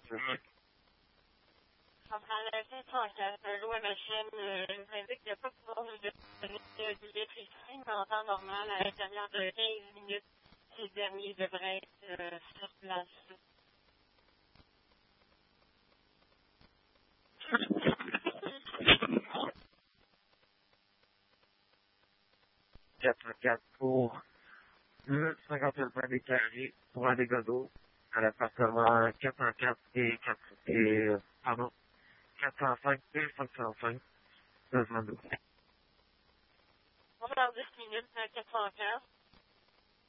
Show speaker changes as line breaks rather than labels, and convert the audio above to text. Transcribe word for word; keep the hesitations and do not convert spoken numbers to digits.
cinq.
Ça prend la cinq cent quatre. Le loup à machine euh, nous indique de ne pas pouvoir nous donner un billet précis, mais en temps normal, à l'intérieur de quinze minutes, ces derniers devraient être euh, sur place.
quatre cent quatre pour le cinquante et un points des carrés pour un dégât d'eau à l'appartement quatre cent quatre et, quatre, et euh, pardon, quatre cent cinq et cinq cent cinq besoin d'eau.
On va dans dix minutes à quatre cent quatre.